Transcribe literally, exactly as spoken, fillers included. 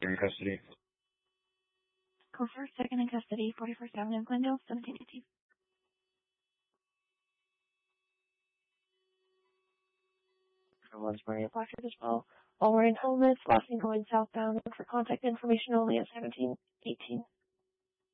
you're in custody. Call for second in custody, forty-first Avenue, Glendale, seventeen eighteen. Everyone's wearing a placard as well. All wearing helmets, last thing going southbound. For contact information only at seventeen eighteen.